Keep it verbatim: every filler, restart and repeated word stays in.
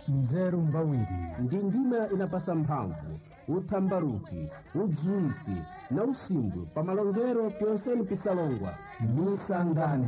nzeru mbawiri ndi ndima inapasa mphamvu, uthambaruki, udziwisi na usimbwe pa malongero pyonseni pisalongwa misangani